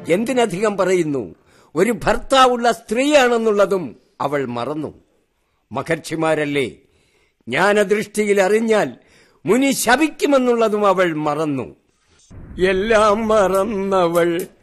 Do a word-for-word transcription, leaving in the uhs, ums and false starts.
എന്തിനധികം പറയുന്നു, ഒരു ഭർത്താവുള്ള സ്ത്രീയാണെന്നുള്ളതും അവൾ മറന്നു. മഹർഷിമാരല്ലേ, ജ്ഞാനദൃഷ്ടിയിൽ അറിഞ്ഞാൽ മുനി ശപിക്കുമെന്നുള്ളതും അവൾ മറന്നു. എല്ലാം മറന്നവൾ